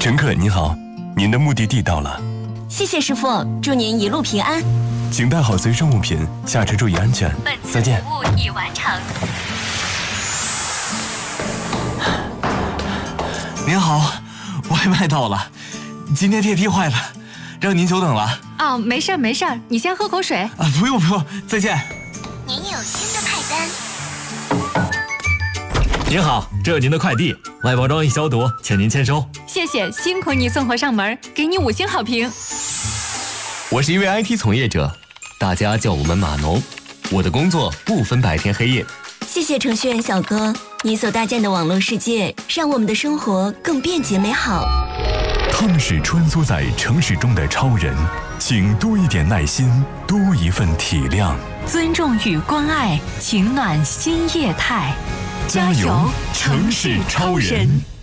乘客您好，您的目的地到了。 谢谢师傅，祝您一路平安。 请带好随身物品，下车注意安全。再见。 服务已完成。 您好，外卖到了，今天电梯坏了，让您久等了。 哦，没事没事，你先喝口水。 啊，不用，再见。 您有新的派单。 您好，这有您的快递，外包装已消毒，请您签收。 谢谢，辛苦你送货上门，给你5星好评。 我是一位 IT 从业者，大家叫我们码农。我的工作不分白天黑夜。 谢谢程序员小哥，你所搭建的网络世界让我们的生活更便捷美好。 他们是穿梭在城市中的超人，请多一点耐心，多一份体谅， 尊重与关爱，情暖新业态。 加油，城市超人！